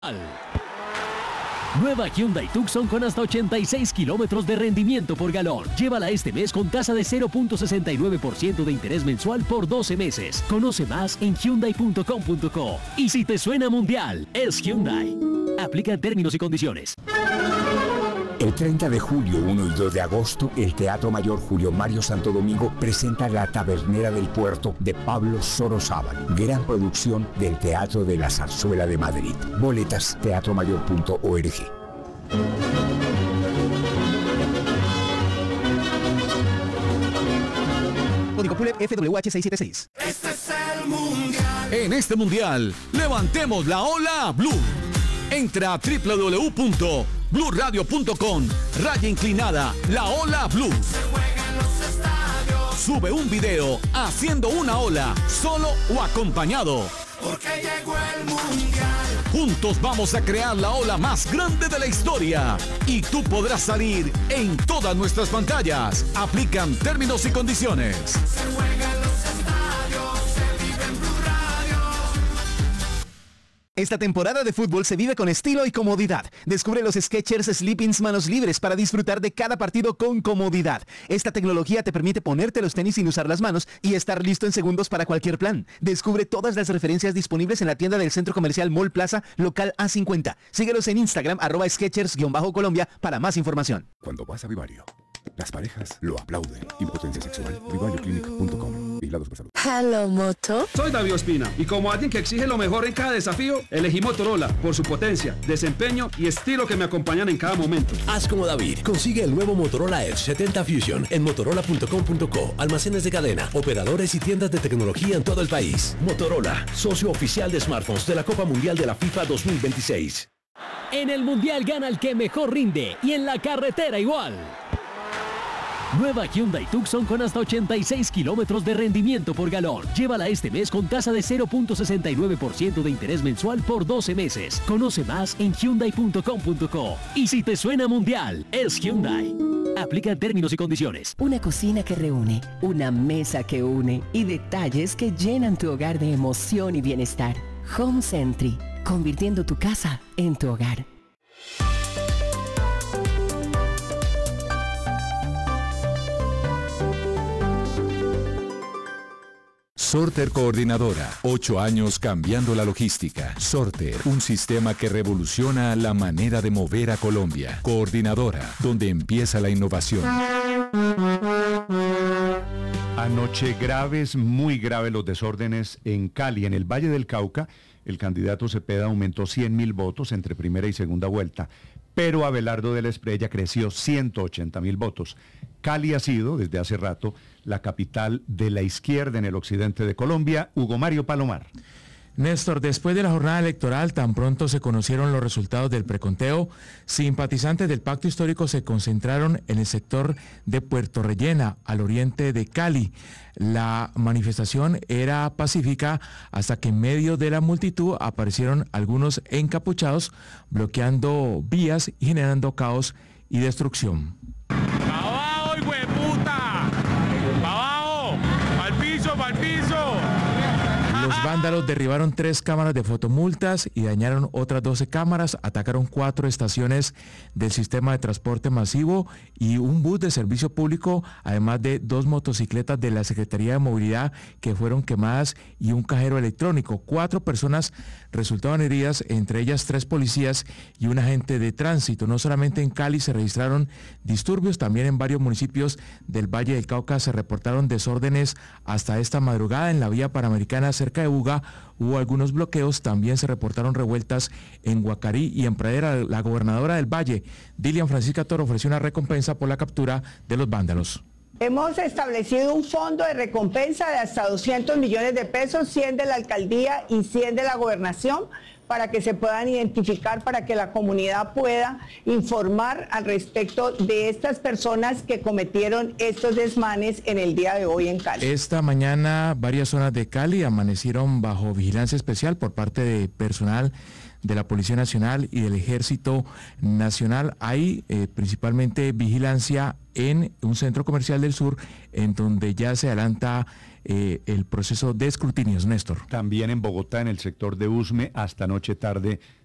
Nueva Hyundai Tucson con hasta 86 kilómetros de rendimiento por galón. Llévala este mes con tasa de 0.69% de interés mensual por 12 meses. Conoce más en Hyundai.com.co. Y si te suena mundial, es Hyundai. Aplica términos y condiciones. El 30 de julio, 1 y 2 de agosto, el Teatro Mayor Julio Mario Santo Domingo presenta La Tabernera del Puerto de Pablo Sorozábal, gran producción del Teatro de la Zarzuela de Madrid. Boletas, teatromayor.org. Código PULEP FWH676. Este es el mundial. En este mundial, levantemos la ola Blue. Entra a www.bluradio.com, /La Ola Blue. Se juega en los estadios. Sube un video haciendo una ola, solo o acompañado. Porque llegó el mundial. Juntos vamos a crear la ola más grande de la historia. Y tú podrás salir en todas nuestras pantallas. Aplican términos y condiciones. Se juega en los estadios. Se vive en Blue Radio. Esta temporada de fútbol se vive con estilo y comodidad. Descubre los Skechers Sleepings manos libres para disfrutar de cada partido con comodidad. Esta tecnología te permite ponerte los tenis sin usar las manos y estar listo en segundos para cualquier plan. Descubre todas las referencias disponibles en la tienda del Centro Comercial Mall Plaza, local A50. Síguelos en Instagram, @Skechers_Colombia para más información. Cuando vas a Vivario, las parejas lo aplauden. Impotencia sexual. VivarioClinic.com. Vigilados por salud. Hello, Moto. Soy David Ospina y como alguien que exige lo mejor en cada desafío, elegí Motorola por su potencia, desempeño y estilo que me acompañan en cada momento. Haz como David. Consigue el nuevo Motorola Edge 70 Fusion en motorola.com.co, almacenes de cadena, operadores y tiendas de tecnología en todo el país. Motorola, socio oficial de smartphones de la Copa Mundial de la FIFA 2026. En el mundial gana el que mejor rinde y en la carretera igual. Nueva Hyundai Tucson con hasta 86 kilómetros de rendimiento por galón. Llévala este mes con tasa de 0.69% de interés mensual por 12 meses. Conoce más en Hyundai.com.co. Y si te suena mundial, es Hyundai. Aplica términos y condiciones. Una cocina que reúne, una mesa que une y detalles que llenan tu hogar de emoción y bienestar. Home Sentry, convirtiendo tu casa en tu hogar. Sorter Coordinadora, 8 años cambiando la logística. Sorter, un sistema que revoluciona la manera de mover a Colombia. Coordinadora, donde empieza la innovación. Anoche graves, muy graves los desórdenes en Cali, en el Valle del Cauca. El candidato Cepeda aumentó 100.000 votos entre primera y segunda vuelta, pero Abelardo de la Espriella creció 180.000 votos. Cali ha sido, desde hace rato, la capital de la izquierda en el occidente de Colombia. Hugo Mario Palomar. Néstor, después de la jornada electoral, tan pronto se conocieron los resultados del preconteo, simpatizantes del Pacto Histórico se concentraron en el sector de Puerto Rellena, al oriente de Cali. La manifestación era pacífica hasta que en medio de la multitud aparecieron algunos encapuchados, bloqueando vías y generando caos y destrucción. ¡Abajo, hijueputa! ¡Abajo! ¡Al piso, al piso! Los vándalos derribaron 3 cámaras de fotomultas y dañaron otras 12 cámaras, atacaron 4 estaciones del sistema de transporte masivo y un bus de servicio público, además de 2 motocicletas de la Secretaría de Movilidad que fueron quemadas y un cajero electrónico. 4 personas resultaron heridas, entre ellas 3 policías y un agente de tránsito. No solamente en Cali se registraron disturbios, también en varios municipios del Valle del Cauca se reportaron desórdenes hasta esta madrugada. En la vía Panamericana cerca de Buga hubo algunos bloqueos, también se reportaron revueltas en Guacarí y en Pradera. La gobernadora del Valle, Dilian Francisca Toro, ofreció una recompensa por la captura de los vándalos. Hemos establecido un fondo de recompensa de hasta 200 millones de pesos, 100 de la alcaldía y 100 de la gobernación, para que se puedan identificar, para que la comunidad pueda informar al respecto de estas personas que cometieron estos desmanes en el día de hoy en Cali. Esta mañana varias zonas de Cali amanecieron bajo vigilancia especial por parte de personal de la Policía Nacional y del Ejército Nacional. Hay principalmente vigilancia en un centro comercial del sur, en donde ya se adelanta el proceso de escrutinios, Néstor. También en Bogotá, en el sector de Usme, hasta anoche tarde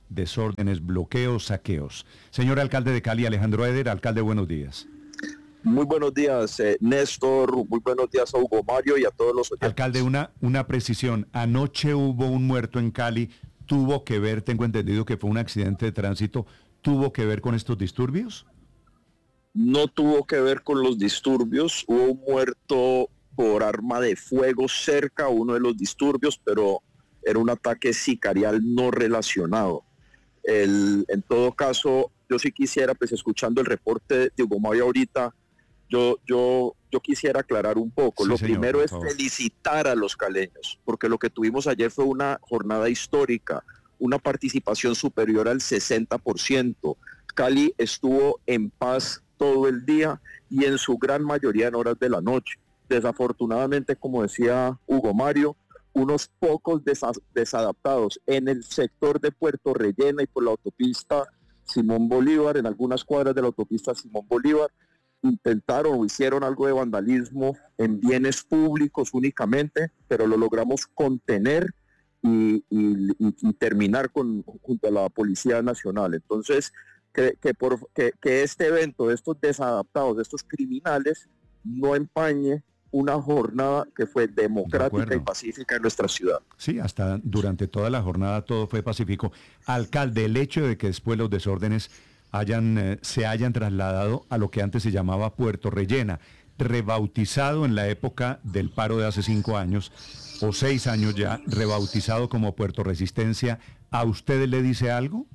desórdenes, bloqueos, saqueos. Señor alcalde de Cali, Alejandro Eder, alcalde, buenos días. Muy buenos días, Néstor, muy buenos días a Hugo Mario y a todos los oyentes. Alcalde, una precisión. Anoche hubo un muerto en Cali. ¿Tuvo que ver, tengo entendido que fue un accidente de tránsito, tuvo que ver con estos disturbios? No tuvo que ver con los disturbios. Hubo un muerto por arma de fuego cerca a uno de los disturbios, pero era un ataque sicarial no relacionado. En todo caso, yo sí quisiera, pues escuchando el reporte de Hugo Mario ahorita, yo quisiera aclarar un poco. Sí, Lo señor, primero es por favor. felicitar a los caleños, porque lo que tuvimos ayer fue una jornada histórica, una participación superior al 60%. Cali estuvo en paz todo el día y en su gran mayoría en horas de la noche. Desafortunadamente, como decía Hugo Mario, unos pocos desadaptados en el sector de Puerto Rellena y por la autopista Simón Bolívar, en algunas cuadras de la autopista Simón Bolívar, intentaron o hicieron algo de vandalismo en bienes públicos únicamente, pero lo logramos contener y terminar junto a la Policía Nacional. Entonces, que este evento de estos desadaptados, de estos criminales, no empañe una jornada que fue democrática y pacífica en nuestra ciudad. Sí, hasta durante toda la jornada todo fue pacífico. Alcalde, el hecho de que después los desórdenes se hayan trasladado a lo que antes se llamaba Puerto Rellena, rebautizado en la época del paro de hace 5 años, o 6 años ya, rebautizado como Puerto Resistencia, ¿a usted le dice algo?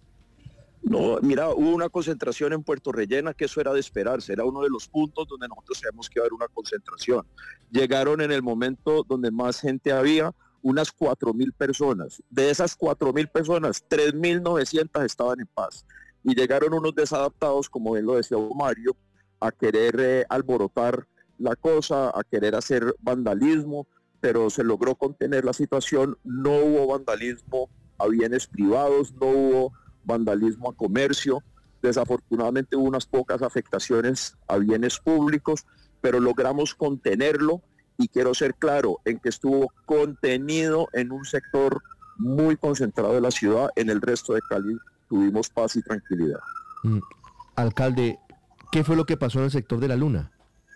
No, mira, hubo una concentración en Puerto Rellena, que eso era de esperarse, era uno de los puntos donde nosotros sabemos que iba a haber una concentración. Llegaron en el momento donde más gente había, unas 4.000 personas. De esas 4.000 personas, 3.900 estaban en paz. Y llegaron unos desadaptados, como bien lo decía Mario, a querer alborotar la cosa, a querer hacer vandalismo, pero se logró contener la situación. No hubo vandalismo a bienes privados, no hubo vandalismo a comercio. Desafortunadamente hubo unas pocas afectaciones a bienes públicos, pero logramos contenerlo y quiero ser claro en que estuvo contenido en un sector muy concentrado de la ciudad. En el resto de Cali tuvimos paz y tranquilidad. Alcalde, ¿qué fue lo que pasó en el sector de La Luna?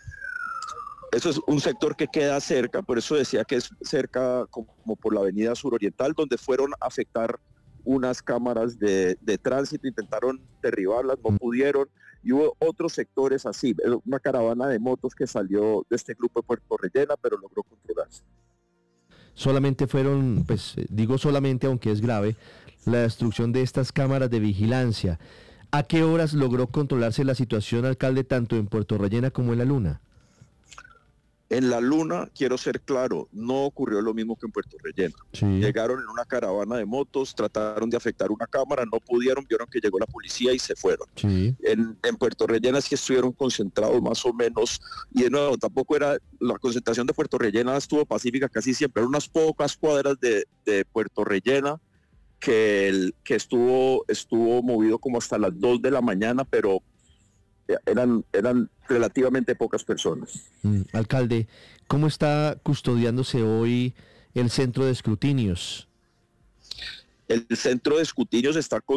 Eso es un sector que queda cerca, por eso decía que es cerca como por la avenida suroriental, donde fueron a afectar unas cámaras de tránsito, intentaron derribarlas, no pudieron, y hubo otros sectores así, una caravana de motos que salió de este grupo de Puerto Rellena, pero logró controlarse. Solamente fueron, pues digo solamente, aunque es grave, la destrucción de estas cámaras de vigilancia. ¿A qué horas logró controlarse la situación, alcalde, tanto en Puerto Rellena como en La Luna? En La Luna, quiero ser claro, no ocurrió lo mismo que en Puerto Rellena. Sí. Llegaron en una caravana de motos, trataron de afectar una cámara, no pudieron, vieron que llegó la policía y se fueron. Sí. En Puerto Rellena sí estuvieron concentrados más o menos, y de nuevo, tampoco era, la concentración de Puerto Rellena estuvo pacífica casi siempre, eran unas pocas cuadras de Puerto Rellena que estuvo movido como hasta las 2 de la mañana, pero eran relativamente pocas personas. Alcalde, ¿cómo está custodiándose hoy el centro de escrutinios? El centro de escrutinios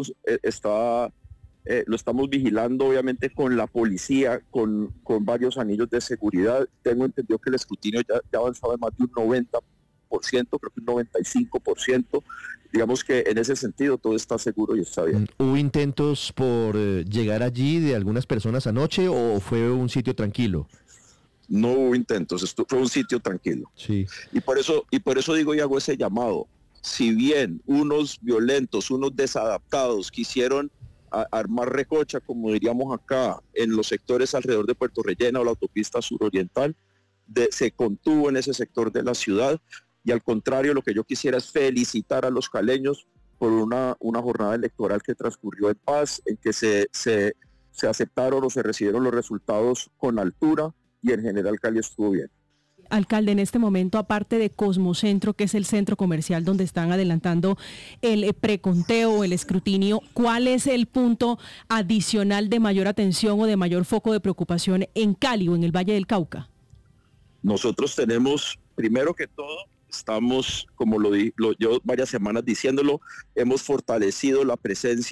lo estamos vigilando obviamente con la policía, con varios anillos de seguridad. Tengo entendido que el escrutinio ya ha avanzado en más de un 90%, creo que un 95%. Digamos que en ese sentido todo está seguro y está bien. ¿Hubo intentos por llegar allí de algunas personas anoche o fue un sitio tranquilo? No hubo intentos, fue un sitio tranquilo. Sí. Y por eso digo y hago ese llamado. Si bien unos violentos, unos desadaptados quisieron armar recocha, como diríamos acá, en los sectores alrededor de Puerto Rellena o la autopista suroriental, se contuvo en ese sector de la ciudad. Y al contrario, lo que yo quisiera es felicitar a los caleños por una jornada electoral que transcurrió en paz, en que se aceptaron o se recibieron los resultados con altura y en general Cali estuvo bien. Alcalde, en este momento, aparte de Cosmocentro, que es el centro comercial donde están adelantando el preconteo, el escrutinio, ¿cuál es el punto adicional de mayor atención o de mayor foco de preocupación en Cali o en el Valle del Cauca? Nosotros tenemos, primero que todo, Estamos, como lo llevo varias semanas diciéndolo, hemos fortalecido la presencia